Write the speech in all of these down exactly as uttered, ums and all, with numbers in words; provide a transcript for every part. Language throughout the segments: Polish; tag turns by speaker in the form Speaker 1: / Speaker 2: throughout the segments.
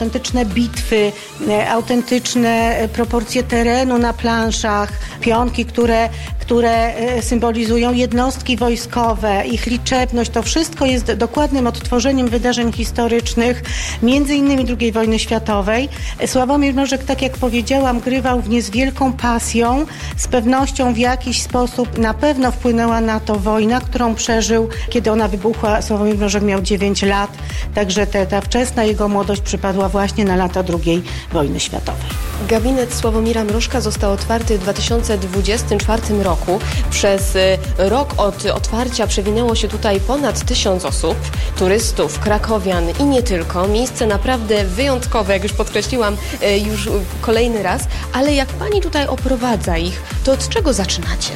Speaker 1: Autentyczne bitwy, autentyczne proporcje terenu na planszach, pionki, które, które symbolizują jednostki wojskowe, ich liczebność. To wszystko jest dokładnym odtworzeniem wydarzeń historycznych, między innymi drugiej wojny światowej. Sławomir Mrożek, tak jak powiedziałam, grywał w nie z wielką pasją. Z pewnością w jakiś sposób na pewno wpłynęła na to wojna, którą przeżył. Kiedy ona wybuchła, Sławomir Mrożek miał dziewięć lat, także te, ta wczesna jego młodość przypadła właśnie na lata drugiej wojny światowej.
Speaker 2: Gabinet Sławomira Mrożka został otwarty w dwa tysiące dwudziestym czwartym roku. Przez rok od otwarcia przewinęło się tutaj ponad tysiąc osób, turystów, krakowian i nie tylko. Miejsce naprawdę wyjątkowe, jak już podkreśliłam już kolejny raz. Ale jak pani tutaj oprowadza ich, to od czego zaczynacie?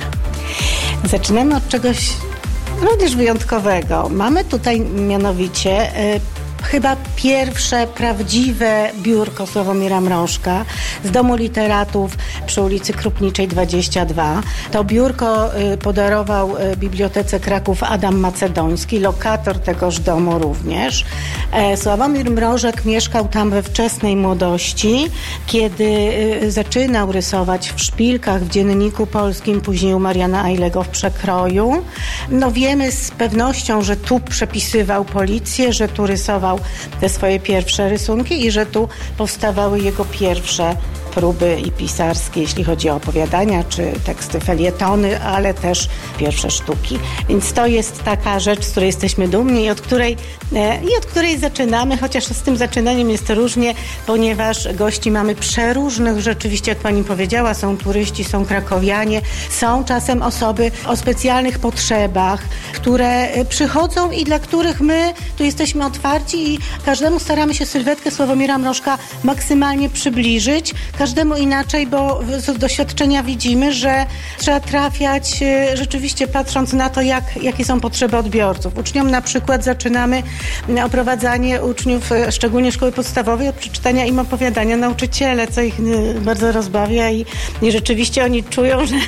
Speaker 1: Zaczynamy od czegoś również wyjątkowego. Mamy tutaj mianowicie y, chyba pierwsze prawdziwe biurko Sławomira Mrożka z Domu Literatów przy ulicy Krupniczej dwadzieścia dwa. To biurko podarował Bibliotece Kraków Adam Macedoński, lokator tegoż domu również. Sławomir Mrożek mieszkał tam we wczesnej młodości, kiedy zaczynał rysować w szpilkach w Dzienniku Polskim, później u Mariana Ajlego w Przekroju. No wiemy z pewnością, że tu przepisywał policję, że tu rysował te swoje pierwsze rysunki i że tu powstawały jego pierwsze próby i pisarskie, jeśli chodzi o opowiadania czy teksty, felietony, ale też pierwsze sztuki. Więc to jest taka rzecz, z której jesteśmy dumni i od której, e, i od której zaczynamy, chociaż z tym zaczynaniem jest różnie, ponieważ gości mamy przeróżnych, rzeczywiście, jak pani powiedziała, są turyści, są krakowianie, są czasem osoby o specjalnych potrzebach, które przychodzą i dla których my tu jesteśmy otwarci i każdemu staramy się sylwetkę Sławomira Mrożka maksymalnie przybliżyć. Każdemu inaczej, bo z doświadczenia widzimy, że trzeba trafiać rzeczywiście patrząc na to, jak, jakie są potrzeby odbiorców. Uczniom na przykład zaczynamy oprowadzanie uczniów, szczególnie szkoły podstawowej, od przeczytania im opowiadania nauczyciele, co ich bardzo rozbawia i, i rzeczywiście oni czują, że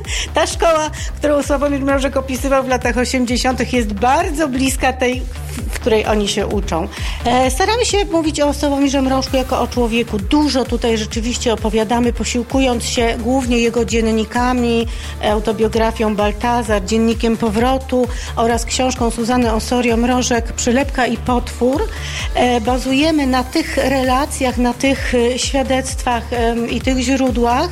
Speaker 1: ta szkoła, którą Sławomir Mrożek opisywał w latach osiemdziesiątych jest bardzo bliska tej, w której oni się uczą. Staramy się mówić o Sławomirze Mrożku jako o człowieku. Dużo tutaj rzeczywiście opowiadamy, posiłkując się głównie jego dziennikami, autobiografią Baltazar, Dziennikiem Powrotu oraz książką Zuzanny Osorio-Mrożek Przylepka i potwór. Bazujemy na tych relacjach, na tych świadectwach i tych źródłach,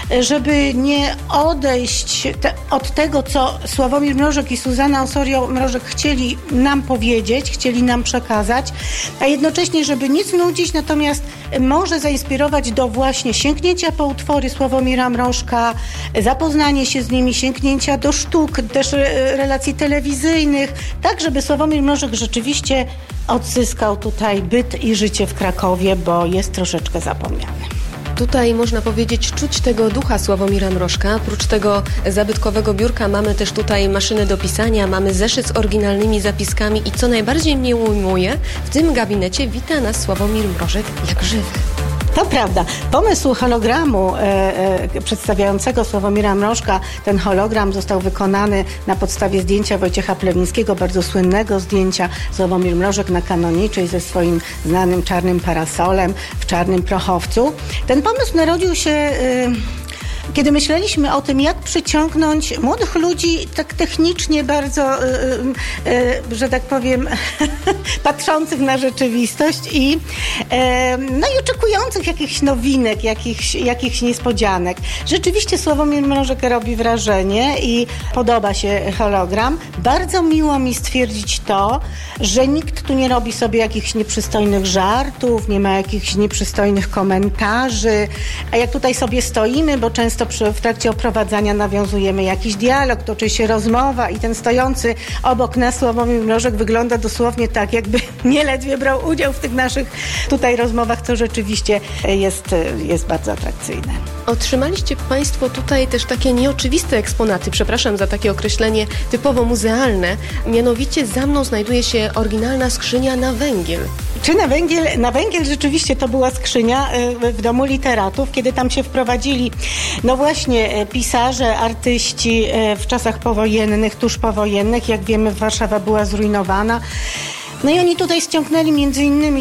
Speaker 1: żeby nie odejść te, od tego, co Sławomir Mrożek i Zuzanna Osorio-Mrożek chcieli nam powiedzieć, chcieli nam przekazać, a jednocześnie, żeby nie znudzić, natomiast może zainspirować do właśnie sięgnięcia po utwory Sławomira Mrożka, zapoznanie się z nimi, sięgnięcia do sztuk, też relacji telewizyjnych, tak żeby Sławomir Mrożek rzeczywiście odzyskał tutaj byt i życie w Krakowie, bo jest troszeczkę zapomniany.
Speaker 2: Tutaj można powiedzieć, czuć tego ducha Sławomira Mrożka. Oprócz tego zabytkowego biurka mamy też tutaj maszyny do pisania, mamy zeszyt z oryginalnymi zapiskami i co najbardziej mnie ujmuje, w tym gabinecie wita nas Sławomir Mrożek jak żywy.
Speaker 1: To prawda. Pomysł hologramu e, e, przedstawiającego Sławomira Mrożka, ten hologram został wykonany na podstawie zdjęcia Wojciecha Plewińskiego, bardzo słynnego zdjęcia Sławomir Mrożek na Kanoniczej ze swoim znanym czarnym parasolem w czarnym prochowcu. Ten pomysł narodził się... E, Kiedy myśleliśmy o tym, jak przyciągnąć młodych ludzi tak technicznie bardzo, yy, yy, że tak powiem, patrzących na rzeczywistość i, yy, no i oczekujących jakichś nowinek, jakichś, jakichś niespodzianek. Rzeczywiście Sławomir Mrożek robi wrażenie i podoba się hologram. Bardzo miło mi stwierdzić to, że nikt tu nie robi sobie jakichś nieprzystojnych żartów, nie ma jakichś nieprzystojnych komentarzy, a jak tutaj sobie stoimy, bo często Przy, w trakcie oprowadzania nawiązujemy jakiś dialog, toczy się rozmowa i ten stojący obok nas Sławomir Mrożek wygląda dosłownie tak, jakby nieledwie brał udział w tych naszych tutaj rozmowach, co rzeczywiście jest, jest bardzo atrakcyjne.
Speaker 2: Otrzymaliście Państwo tutaj też takie nieoczywiste eksponaty, przepraszam za takie określenie typowo muzealne, mianowicie za mną znajduje się oryginalna skrzynia na węgiel.
Speaker 1: Czy na węgiel? Na węgiel rzeczywiście to była skrzynia w Domu Literatów, kiedy tam się wprowadzili, no właśnie, pisarze, artyści w czasach powojennych, tuż powojennych. Jak wiemy, Warszawa była zrujnowana. No i oni tutaj ściągnęli między innymi